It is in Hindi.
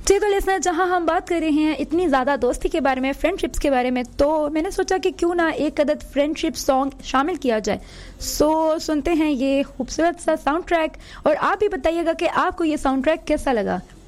जी तो लिसनर, जहां हम बात कर रहे हैं इतनी ज़्यादा दोस्ती के बारे में, फ्रेंडशिप्स के बारे में, तो मैंने सोचा कि क्यों ना एक अदद फ्रेंडशिप सॉन्ग शामिल किया जाए। सो सुनते हैं ये खूबसूरत सा साउंड ट्रैक और आप भी बताइएगा कि आपको ये साउंड ट्रैक कैसा लगा।